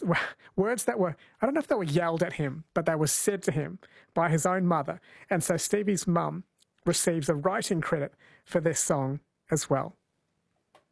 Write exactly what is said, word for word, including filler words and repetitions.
words that were, I don't know if they were yelled at him, but they were said to him by his own mother. And so Stevie's mum receives a writing credit for this song as well.